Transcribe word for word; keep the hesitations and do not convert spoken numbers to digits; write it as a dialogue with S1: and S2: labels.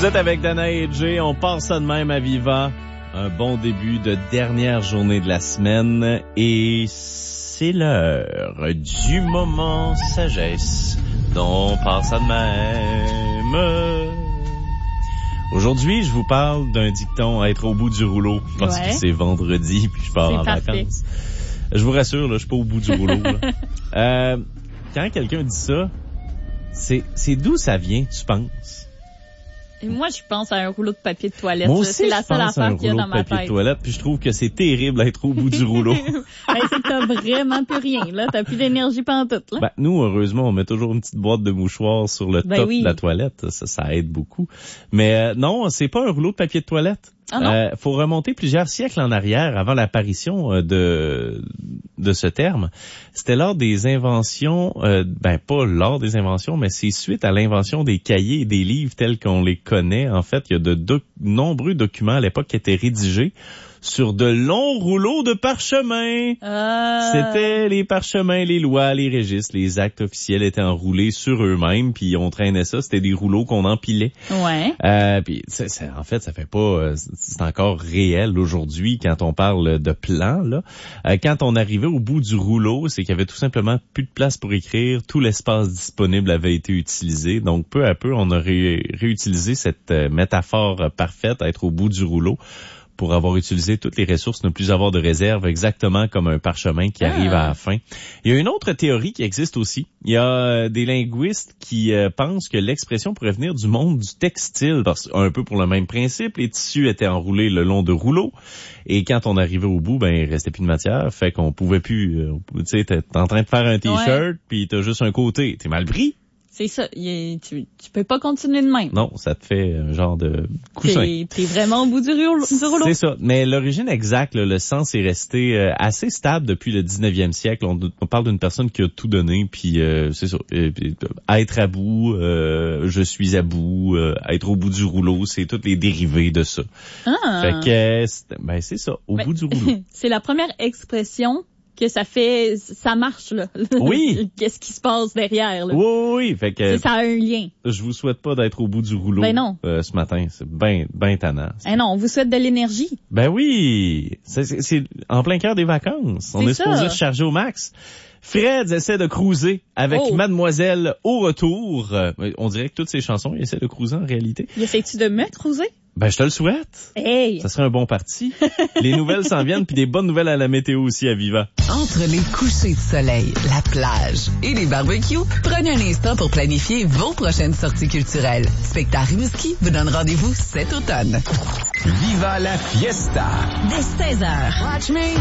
S1: Vous êtes avec Dana et Jay, on part ça de même à Viva. Un bon début de dernière journée de la semaine et c'est l'heure du moment sagesse dont on part ça de même. Aujourd'hui, je vous parle d'un dicton à être au bout du rouleau parce ouais. que c'est vendredi puis je pars c'est en parfait. vacances. Je vous rassure, là, je suis pas au bout du rouleau. Là. euh, quand quelqu'un dit ça, c'est, c'est d'où ça vient, tu penses?
S2: Et moi, je pense à un rouleau de papier de toilette.
S1: Moi aussi,
S2: c'est la seule affaire qu'il y a dans ma tête.
S1: De toilette, puis je trouve que c'est terrible d'être au bout du rouleau.
S2: Ben, c'est que t'as vraiment plus rien, là. T'as plus d'énergie pantoute, là.
S1: Ben, nous, heureusement, on met toujours une petite boîte de mouchoirs sur le
S2: ben
S1: top
S2: oui.
S1: de la toilette. Ça, ça aide beaucoup. Mais euh, non, c'est pas un rouleau de papier de toilette.
S2: Ah non?
S1: Euh, faut remonter plusieurs siècles en arrière avant l'apparition de de ce terme. C'était lors des inventions, euh, ben pas lors des inventions, mais c'est suite à l'invention des cahiers et des livres tels qu'on les connaît. En fait, il y a de doc- nombreux documents à l'époque qui étaient rédigés sur de longs rouleaux de parchemin.
S2: Euh...
S1: C'était les parchemins, les lois, les registres, les actes officiels étaient enroulés sur eux-mêmes, puis on traînait ça. C'était des rouleaux qu'on empilait.
S2: Ouais.
S1: Euh, puis c'est, c'est, en fait, ça fait pas, c'est encore réel aujourd'hui quand on parle de plan. Là, euh, quand on arrivait au bout du rouleau, c'est qu'il y avait tout simplement plus de place pour écrire. Tout l'espace disponible avait été utilisé. Donc peu à peu, on a ré- réutilisé cette euh, métaphore parfaite, être au bout du rouleau, pour avoir utilisé toutes les ressources, ne plus avoir de réserve, exactement comme un parchemin qui
S2: ah.
S1: arrive à la fin. Il y a une autre théorie qui existe aussi. Il y a des linguistes qui euh, pensent que l'expression pourrait venir du monde du textile, parce un peu pour le même principe, les tissus étaient enroulés le long de rouleaux, et quand on arrivait au bout, ben il restait plus de matière, fait qu'on pouvait plus, euh, tu sais, t'es en train de faire un t-shirt, ouais. puis t'as juste un côté, t'es mal pris.
S2: C'est ça, est, tu, tu peux pas continuer de même.
S1: Non, ça te fait un genre de coussin.
S2: T'es, t'es vraiment au bout du rouleau. Du rouleau.
S1: C'est ça, mais l'origine exacte, là, le sens est resté euh, assez stable depuis le dix-neuvième siècle. On, on parle d'une personne qui a tout donné, puis euh, c'est ça, euh, être à bout, euh, je suis à bout, euh, être au bout du rouleau, c'est toutes les dérivés de ça.
S2: Ah.
S1: Fait que, c'est, ben c'est ça, au
S2: ben,
S1: bout du rouleau.
S2: C'est la première expression que ça fait, ça marche, là.
S1: Oui.
S2: Qu'est-ce qui se passe derrière, là?
S1: Oui, oui, oui. Fait que.
S2: C'est, ça a un lien.
S1: Je vous souhaite pas d'être au bout du rouleau.
S2: Ben non.
S1: Euh, ce matin. C'est ben, ben tannant.
S2: Eh non, on vous souhaite de l'énergie.
S1: Ben oui. C'est, c'est, c'est en plein cœur des vacances.
S2: C'est
S1: on est
S2: ça.
S1: supposé se charger au max. Fred essaie de cruiser avec
S2: oh.
S1: Mademoiselle au retour. Euh, on dirait que toutes ces chansons, il essaie de cruiser en réalité.
S2: Il essaie-tu de me cruiser?
S1: Ben, je te le souhaite.
S2: Hey!
S1: Ça serait un bon parti. Les nouvelles s'en viennent, puis des bonnes nouvelles à la météo aussi à Viva.
S3: Entre les couchers de soleil, la plage et les barbecues, prenez un instant pour planifier vos prochaines sorties culturelles. Spectacle Rimouski vous donne rendez-vous cet automne.
S4: Viva la fiesta!
S3: Dès seize heures.
S4: Watch me